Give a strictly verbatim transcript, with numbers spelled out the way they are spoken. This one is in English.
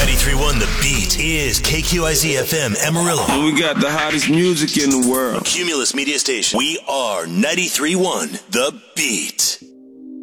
ninety-three point one The Beat is K Q I Z F M Amarillo. We got the hottest music in the world. Cumulus Media Station. We are ninety-three point one The Beat.